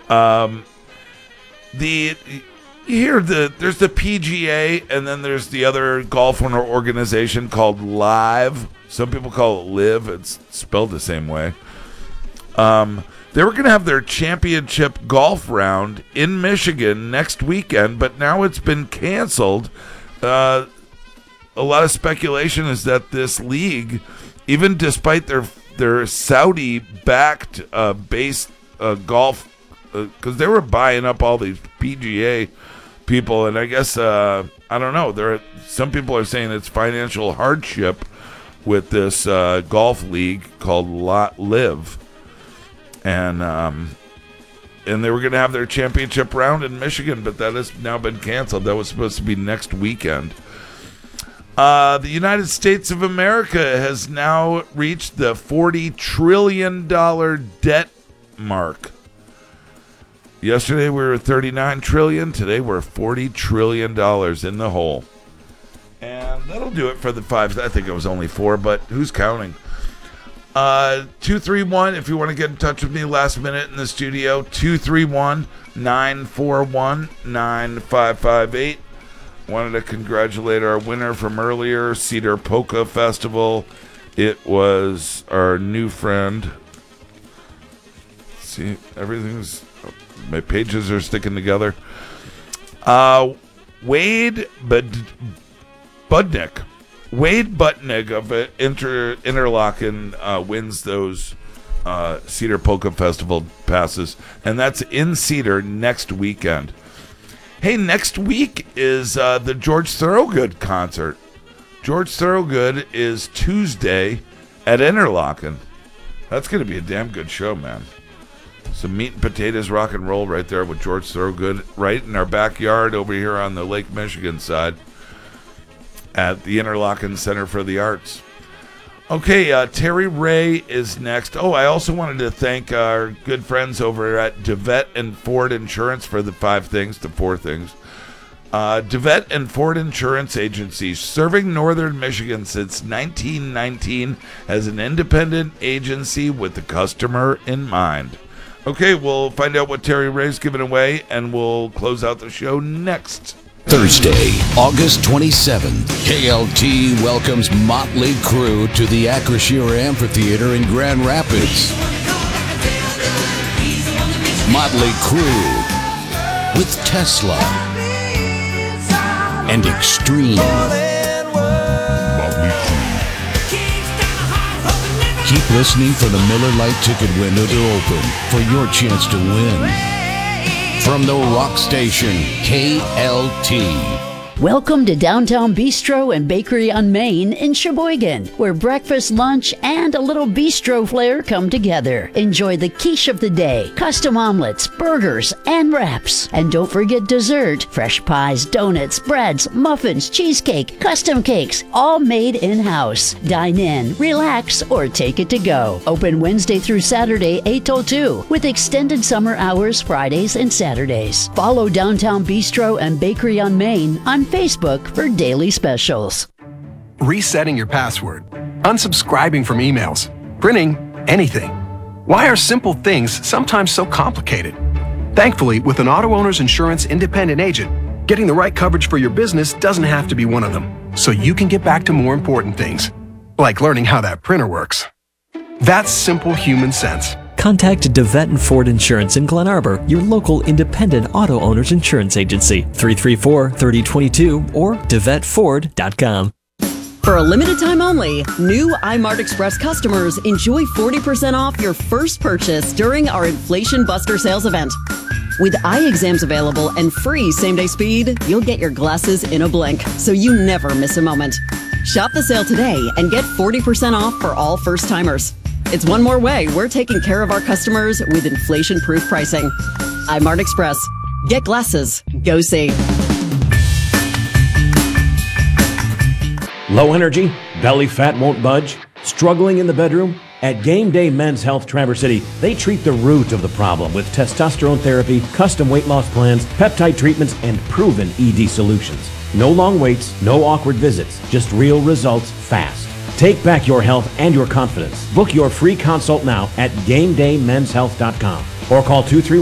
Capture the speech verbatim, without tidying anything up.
Um, the you hear the there's the P G A, and then there's the other golf organization called Live. Some people call it Live. It's spelled the same way. Um, they were going to have their championship golf round in Michigan next weekend, but now it's been canceled. Uh, a lot of speculation is that this league, even despite their their Saudi-backed uh, based uh, golf, because uh, they were buying up all these P G A people, and I guess uh, I don't know. There, are, some people are saying it's financial hardship with this uh, golf league called Lot Live, and um, and they were going to have their championship round in Michigan, but that has now been canceled. That was supposed to be next weekend. Uh, the United States of America has now reached the forty trillion dollars debt mark. Yesterday we were thirty-nine trillion dollars. Today we're forty trillion dollars in the hole. And that'll do it for the fives. I think it was only four, but who's counting? Uh, two three one, if you want to get in touch with me last minute in the studio, two three one, nine four one, nine five five eight. Wanted to congratulate our winner from earlier, Cedar Polka Festival. It was our new friend. See, everything's... My pages are sticking together. Uh, Wade Bud- Budnick. Wade Butnick of Inter- Interlaken uh, wins those uh, Cedar Polka Festival passes. And that's in Cedar next weekend. Hey, next week is uh, the George Thorogood concert. George Thorogood is Tuesday at Interlaken. That's going to be a damn good show, man. Some meat and potatoes rock and roll right there with George Thorogood right in our backyard over here on the Lake Michigan side at the Interlaken Center for the Arts. Okay, uh, Terry Ray is next. Oh, I also wanted to thank our good friends over at DeVette and Ford Insurance for the five things, the four things. Uh, DeVette and Ford Insurance Agency, serving Northern Michigan since nineteen nineteen as an independent agency with the customer in mind. Okay, we'll find out what Terry Ray's giving away, and we'll close out the show next. Thursday, August twenty-seventh, K L T welcomes Motley Crue to the Acrisure Amphitheater in Grand Rapids. Motley Crue with Tesla and Extreme. Motley Crue. Keep listening for the Miller Lite ticket window to open for your chance to win. From the rock station, K L T. Welcome to Downtown Bistro and Bakery on Main in Sheboygan, where breakfast, lunch, and a little bistro flair come together. Enjoy the quiche of the day, custom omelets, burgers, and wraps. And don't forget dessert, fresh pies, donuts, breads, muffins, cheesecake, custom cakes, all made in-house. Dine in, relax, or take it to go. Open Wednesday through Saturday, eight till two, with extended summer hours Fridays and Saturdays. Follow Downtown Bistro and Bakery on Main on Facebook for daily specials. Resetting your password, unsubscribing from emails, printing anything. Why are simple things sometimes so complicated? Thankfully, with an Auto Owners Insurance independent agent, getting the right coverage for your business doesn't have to be one of them, so you can get back to more important things, like learning how that printer works. That's simple human sense. Contact DeVette and Ford Insurance in Glen Arbor, your local independent auto owners insurance agency, three three four, three oh two two or devet ford dot com. For a limited time only, new iMart Express customers enjoy forty percent off your first purchase during our Inflation Buster sales event. With eye exams available and free same-day speed, you'll get your glasses in a blink, so you never miss a moment. Shop the sale today and get forty percent off for all first-timers. It's one more way we're taking care of our customers with inflation-proof pricing. iMart Express. Get glasses. Go see. Low energy? Belly fat won't budge? Struggling in the bedroom? At Game Day Men's Health Traverse City, they treat the root of the problem with testosterone therapy, custom weight loss plans, peptide treatments, and proven E D solutions. No long waits, no awkward visits, just real results fast. Take back your health and your confidence. Book your free consult now at game day men's health dot com or call two three one